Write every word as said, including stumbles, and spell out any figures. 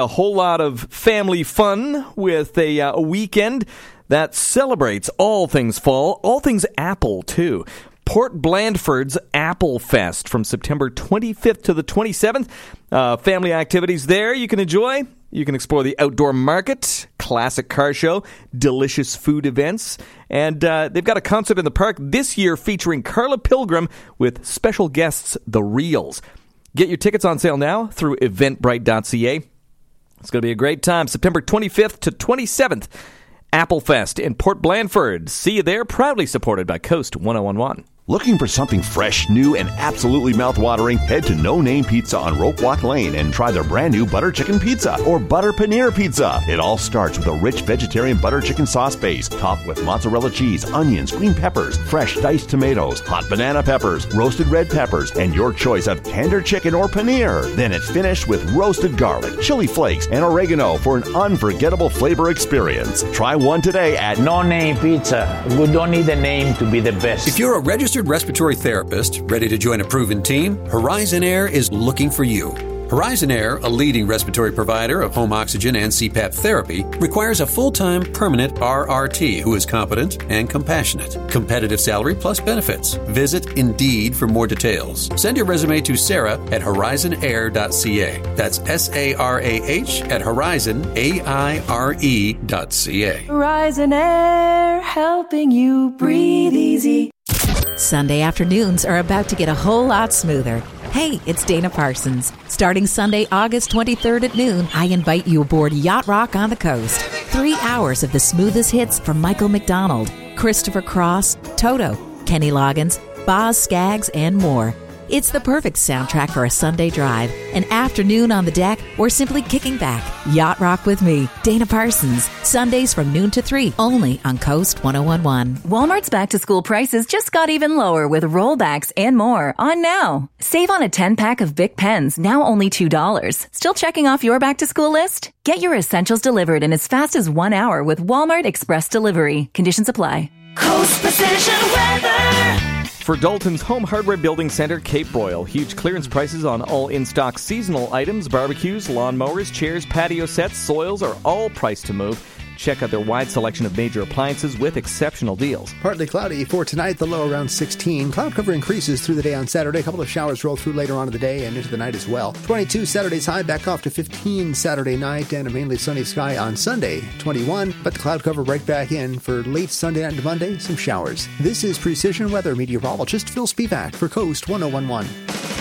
A whole lot of family fun with a, uh, a weekend that celebrates all things fall, all things apple, too. Port Blandford's Apple Fest from September twenty-fifth to the twenty-seventh. Uh, family activities there you can enjoy. You can explore the outdoor market, classic car show, delicious food events, and uh, they've got a concert in the park this year featuring Carla Pilgrim with special guests, The Reels. Get your tickets on sale now through eventbrite dot c a. It's going to be a great time, September twenty-fifth to twenty-seventh. Apple Fest in Port Blandford. See you there, proudly supported by Coast one oh one one. Looking for something fresh, new, and absolutely mouth-watering? Head to No Name Pizza on Rope Walk Lane and try their brand new butter chicken pizza or butter paneer pizza. It all starts with a rich vegetarian butter chicken sauce base, topped with mozzarella cheese, onions, green peppers, fresh diced tomatoes, hot banana peppers, roasted red peppers, and your choice of tender chicken or paneer. Then it's finished with roasted garlic, chili flakes, and oregano for an unforgettable flavor experience. Try one today at No Name Pizza. We don't need a name to be the best. If you're a registered respiratory therapist ready to join a proven team, Horizon Air is looking for you. Horizon Air, a leading respiratory provider of home oxygen and C PAP therapy, requires a full-time permanent R R T who is competent and compassionate. Competitive salary plus benefits. Visit Indeed for more details. Send your resume to Sarah at horizon air dot c a. That's S A R A H at horizon, A I R E dot C A. Horizon Air, helping you breathe easy. Sunday afternoons are about to get a whole lot smoother. Hey, it's Dana Parsons. Starting Sunday, August twenty-third at noon, I invite you aboard Yacht Rock on the Coast. Three hours of the smoothest hits from Michael McDonald, Christopher Cross, Toto, Kenny Loggins, Boz Scaggs, and more. It's the perfect soundtrack for a Sunday drive, an afternoon on the deck, or simply kicking back. Yacht Rock with me, Dana Parsons. Sundays from noon to three, only on Coast one oh one one. Walmart's back-to-school prices just got even lower with rollbacks and more on now. Save on a ten-pack of Bic pens, now only two dollars. Still checking off your back-to-school list? Get your essentials delivered in as fast as one hour with Walmart Express Delivery. Conditions apply. Coast Precision Weather. For Dalton's Home Hardware Building Center, Cape Royal, huge clearance prices on all in-stock seasonal items, barbecues, lawnmowers, chairs, patio sets, soils are all priced to move. Check out their wide selection of major appliances with exceptional deals. Partly cloudy for tonight, the low around sixteen. Cloud cover increases through the day on Saturday. A couple of showers roll through later on in the day and into the night as well. twenty-two Saturday's high, back off to fifteen Saturday night, and a mainly sunny sky on Sunday, twenty-one. But the cloud cover right back in for late Sunday night into Monday, some showers. This is Precision Weather meteorologist Phil Spivak for Coast one oh one one.